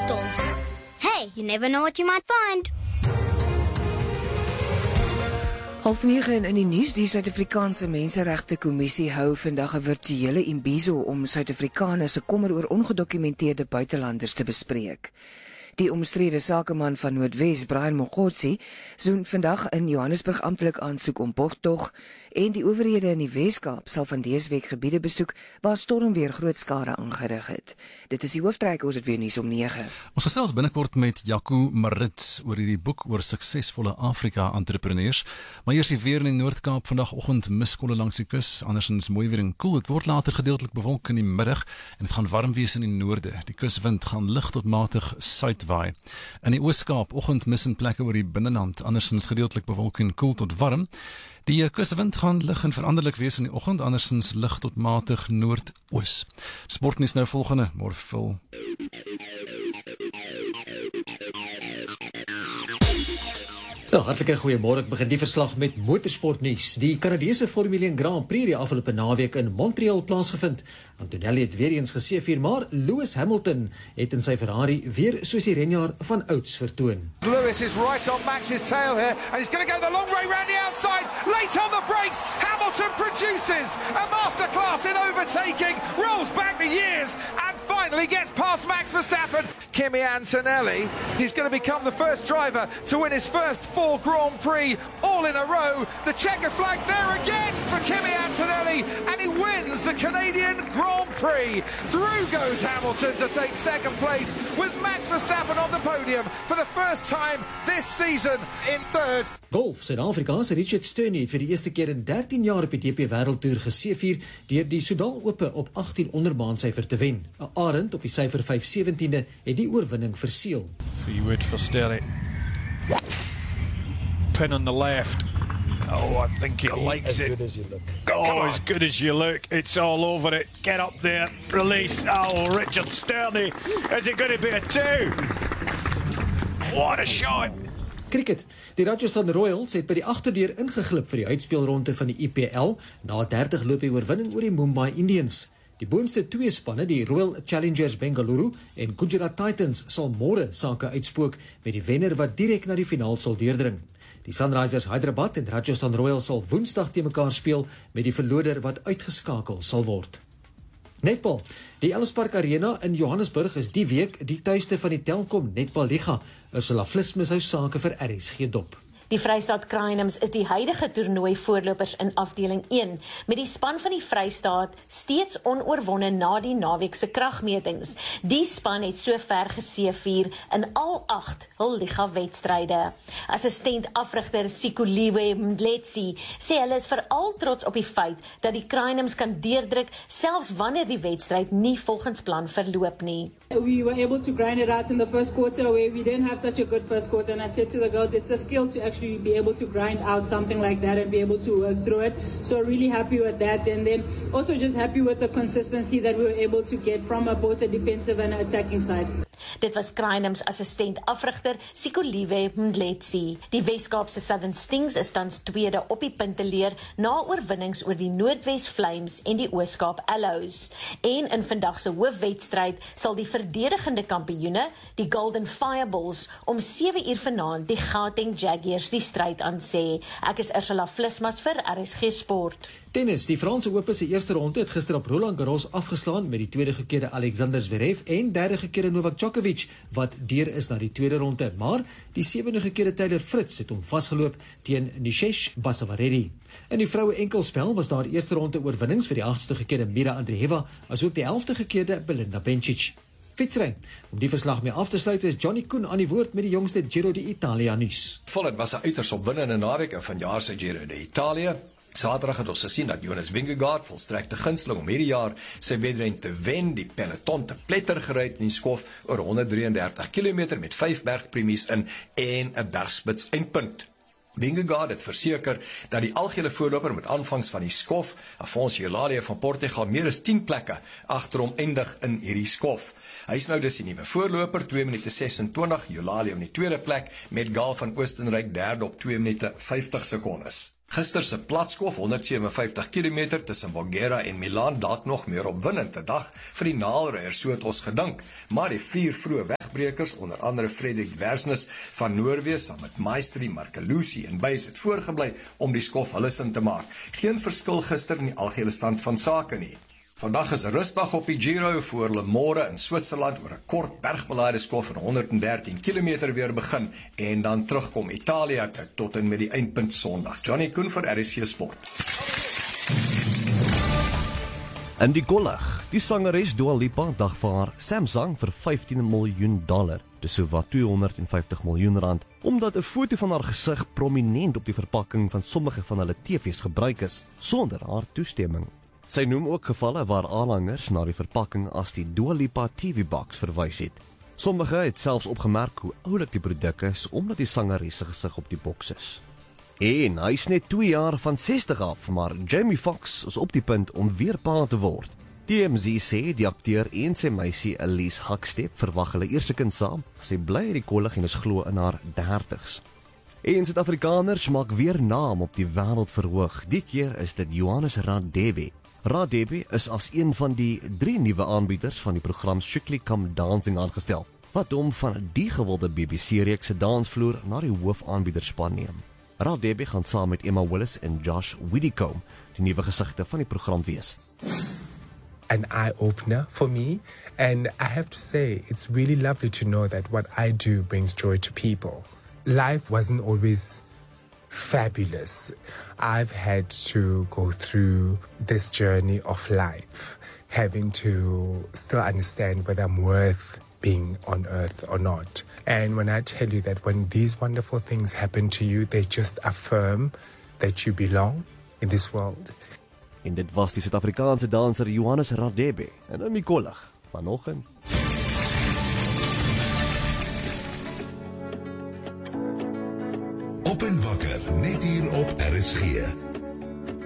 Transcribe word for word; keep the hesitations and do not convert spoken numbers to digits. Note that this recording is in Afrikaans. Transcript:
crystals. Hey, you never know what you might find. Half negen in die nuus, die Suid-Afrikaanse Menseregte Kommissie hou vandag 'n virtuele imbizo om Suid-Afrikaners se kommer oor ongedokumenteerde buitelanders te bespreek. Die omstrede sakeman van Noordwes, Brian Mogotsi, doen vandag in Johannesburg amptelik aansoek om borgtog en die owerhede in die Weskaap sal van dese week gebiede besoek waar stormweer groot skade aangerig het. Dit is die hoofdtrekke, ons het weer nuus om nege. Ons gesels binnekort met Jaco Marits oor hierdie boek oor suksesvolle Afrika-entrepreneurs, maar eers die weer in die Noord-Kaap vandagoggend miskolle langs die kus, andersins mooi weer en koel. Het word later gedeeltelik bewolk in die middag en het gaan warm wees in die noorde. Die kuswind gaan lig tot matig suidwaai. In die Oos-Kaap oggend mis in plekke oor die binneland, andersins gedeeltelik bewolk en koel tot warm. Die kuswind gaan lig en veranderlik wees in die oggend, andersins lig tot matig noordoos. Sportnuus nou volgende, môre vol. Ja, hartlike goeiemôre. Ek begin die verslag met motorsportnuus. Die Kanadese Formule een Grand Prix die afgelope naweek in Montreal plaasgevind. Antonelli het weer eens geseëvier, maar Lewis Hamilton het in sy Ferrari weer soos die renjaer van ouds vertoon. Lewis is right on Max's tail here, and he's going to go the long way round the outside. Late on the brakes, Hamilton produces a masterclass in overtaking, rolls back the years, and finally gets past Max Verstappen. Kimi Antonelli, he's going to become the first driver to win his first four Grand Prix all in a row. The checker flag's there again for Kimi Antonelli, and he wins the Canadian Grand Prix. Through goes Hamilton to take second place, with Max Verstappen on the podium for the first time this season in third. Golf, Suid-Afrikaanse Richard Sterney het vir die eerste keer in dertien jaar op die D P Wêreldtoer geseëvier deur die Soudal Ope op agttien onderbaansyfer te wen. Arend op die syfer vyf sewentiende het die oorwinning verseël. Three wood for Sterney. Pin on the left. Oh, I think he likes it. As you look. Oh, as good as you look. It's all over it. Get up there. Release. Oh, Richard Sterney. Is it going to be a two? What a shot. Cricket. Die Rajasthan Royals het by die agterdeur ingeglip vir die uitspeelronde van die I P L na dertig loopie oorwinning oor die Mumbai Indians. Die boonste twee spanne, die Royal Challengers Bengaluru en Gujarat Titans, sal môre sake uitspook met die wenner wat direk na die finaal sal deurdring. Die Sunrisers Hyderabad en Rajasthan Royals sal Woensdag teen mekaar speel met die verloder wat uitgeskakel sal word. Netbal. Die Ellis Park Arena in Johannesburg is die week die tuiste van die Telkom Netbal Liga. Ursula Vlismus hou sake vir R S G dop. Die Vrystaat Crinums is die huidige toernooi voorlopers in afdeling een, met die span van die Vrystaat steeds onoorwonne na die naweek se kragmetings. Die span het sover geseëvier in al agt hul liga wedstryde. Assistent afrigter Sikuliwe Mdletsi sê hulle is veral trots op die feit dat die Crinums kan deurdruk selfs wanneer die wedstryd nie volgens plan verloop nie. We were able to grind it out in the first quarter where we didn't have such a good first quarter, and I said to the girls, it's a skill to actually be able to grind out something like that and be able to work through it. So really happy with that, and then also just happy with the consistency that we were able to get from uh, both the defensive and attacking side. Dit was Crinums assistent afrigter Sikuliwe Mdletsi. Die Weskaapse Southern Stings is tans tweede op die punteleer na oorwinnings oor die Noordwes Flames en die Ooskaap Allows. En in vandag se hoofwedstryd sal die verdedigende kampioene, die Golden Fireballs, om sewe uur vanaand die Gauteng Jaguars die stryd aan sê. Ek is Ursula Vlismas vir R S G Sport. Tennis. Die Franse Ope se eerste ronde het gister op Roland Garros afgeslaan met die tweede gekeerde Alexander Zverev en derde gekeerde Novak Djokovic wat deur is na die tweede ronde, maar die sewende gekeerde Taylor Fritz het hom vasgeloop teen Nishesh Basavaredi. In die vroue enkelspel was daar eerste ronde oorwinnings vir die agste gekeerde Mira Andreeva, asook die elfde gekeerde Belinda Bencic. Fietsry. Om die verslag mee af te sluit is Johnny Koen aan die woord met die jongste Giro d'Italia nuus. Vollet was 'n uiters opwindende naweek van jaar se Giro d'Italia. Saterdag het ons gesien dat Jonas Vingegaard volstrekte gunsteling om hierdie jaar sy wedren te wen, die peloton te pletter gery het in die skof oor honderd drie en dertig kilometer met vyf bergpremies in en 'n bergspits eindpunt. Vingegaard het verseker dat die algehele voorloper met aanvangs van die skof, Afonso Eulalia van Portugal, meer as tien plekke agter hom eindig in hierdie skof. Hy is nou dus die nuwe voorloper, twee minute ses en twintig, Eulalia in die tweede plek met Gaal van Oostenryk derde op twee minute vyftig sekondes. Gister se platskof honderd sewe en vyftig kilometer tussen Voghera en Milaan dalk nog meer opwindende dag vir die naalryers, so het ons gedink, maar die vier vroeë wegbrekers, onder andere Frederik Dwersnes van Noorwe saam met Maestri, Markelusi en Buys het voorgebly om die skof hulle sin te maak. Geen verskil gister in die algehele stand van sake nie. Vandag is 'n rustdag op die Giro voor hulle môre in Switserland oor 'n kort bergbelaide skof van honderd en dertien kilometer weer begin en dan terugkom Italië tot en met die eindpunt Sondag. Johnny Koen vir R S G Sport. In die gollig, die sangeres Dua Lipa dagvaar Samsung vir vyftien miljoen dollar, dis sowat tweehonderd en vyftig miljoen rand, omdat 'n foto van haar gesig prominent op die verpakking van sommige van hulle T V's gebruik is, sonder haar toestemming. Sy noem ook gevalle waar aanhangers na die verpakking as die Dua Lipa T V-box verwys het. Sommige het selfs opgemerk hoe oulik die produk is, omdat die sangeres se gesig op die boks is. En hy is net twee jaar van sestig af, maar Jamie Foxx is op die punt om weer pa te word. T M Z sê die akteur en sy meisie Elise Huckstep verwag hulle eerste kind saam. Sy bly in die kollig en is glo in haar dertigs. En Suid-Afrikaners maak weer naam op die wêreldverhoog. Die keer is dit Johannes Radebe. Radebe is as een van die drie nuwe aanbieders van die program Strictly Come Dancing aangestel, wat hom van die gewilde B B C-reeks se dansvloer na die hoofaanbiederspan neem. Radebe gaan saam met Emma Willis en Josh Widdicombe die nuwe gesigte van die program wees. An eye-opener for me, and I have to say it's really lovely to know that what I do brings joy to people. Life wasn't always fabulous. I've had to go through this journey of life, having to still understand whether I'm worth being on earth or not. And when I tell you that when these wonderful things happen to you, they just affirm that you belong in this world. En dit was die Suid-Afrikaanse danser Johannes Radebe en in die kollig vanoggend. Op en wakker, net hier op R S G.